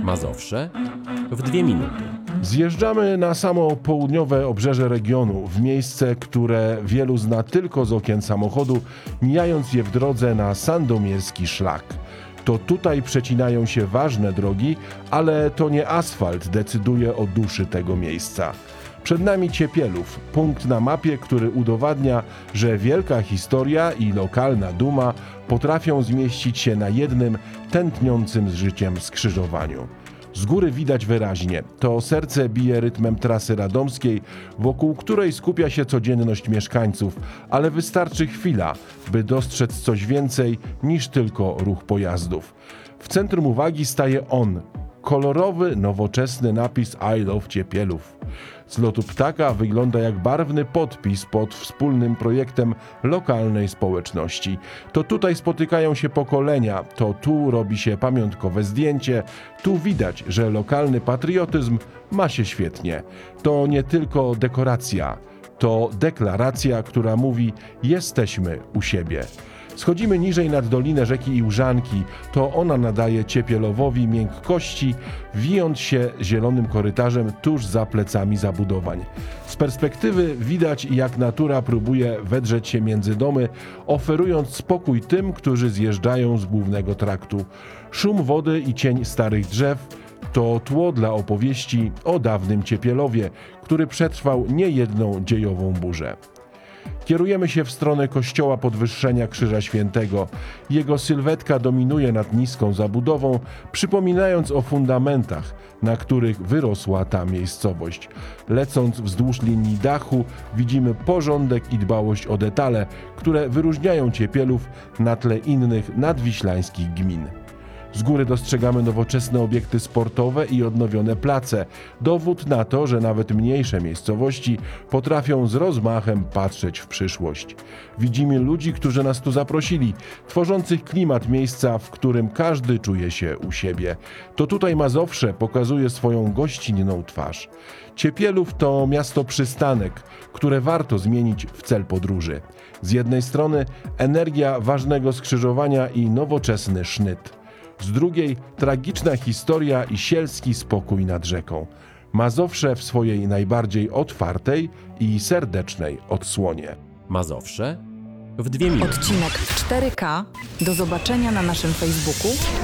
Mazowsze w 2 minuty. Zjeżdżamy na samo południowe obrzeże regionu, w miejsce, które wielu zna tylko z okien samochodu, mijając je w drodze na sandomierski szlak. To tutaj przecinają się ważne drogi, ale to nie asfalt decyduje o duszy tego miejsca. Przed nami Ciepielów, punkt na mapie, który udowadnia, że wielka historia i lokalna duma potrafią zmieścić się na jednym tętniącym z życiem skrzyżowaniu. Z góry widać wyraźnie, to serce bije rytmem trasy radomskiej, wokół której skupia się codzienność mieszkańców, ale wystarczy chwila, by dostrzec coś więcej niż tylko ruch pojazdów. W centrum uwagi staje on, kolorowy, nowoczesny napis I love Ciepielów. Z lotu ptaka wygląda jak barwny podpis pod wspólnym projektem lokalnej społeczności. To tutaj spotykają się pokolenia, to tu robi się pamiątkowe zdjęcie, tu widać, że lokalny patriotyzm ma się świetnie. To nie tylko dekoracja, to deklaracja, która mówi: jesteśmy u siebie. Schodzimy niżej nad dolinę rzeki Iłżanki, to ona nadaje Ciepielowowi miękkości, wijąc się zielonym korytarzem tuż za plecami zabudowań. Z perspektywy widać, jak natura próbuje wedrzeć się między domy, oferując spokój tym, którzy zjeżdżają z głównego traktu. Szum wody i cień starych drzew to tło dla opowieści o dawnym Ciepielowie, który przetrwał niejedną dziejową burzę. Kierujemy się w stronę kościoła Podwyższenia Krzyża Świętego. Jego sylwetka dominuje nad niską zabudową, przypominając o fundamentach, na których wyrosła ta miejscowość. Lecąc wzdłuż linii dachu, widzimy porządek i dbałość o detale, które wyróżniają Ciepielów na tle innych nadwiślańskich gmin. Z góry dostrzegamy nowoczesne obiekty sportowe i odnowione place. Dowód na to, że nawet mniejsze miejscowości potrafią z rozmachem patrzeć w przyszłość. Widzimy ludzi, którzy nas tu zaprosili, tworzących klimat miejsca, w którym każdy czuje się u siebie. To tutaj Mazowsze pokazuje swoją gościnną twarz. Ciepielów to miasto przystanek, które warto zmienić w cel podróży. Z jednej strony energia ważnego skrzyżowania i nowoczesny sznyt. Z drugiej tragiczna historia i sielski spokój nad rzeką. Mazowsze w swojej najbardziej otwartej i serdecznej odsłonie. Mazowsze w 2 minuty. Odcinek w 4K. Do zobaczenia na naszym Facebooku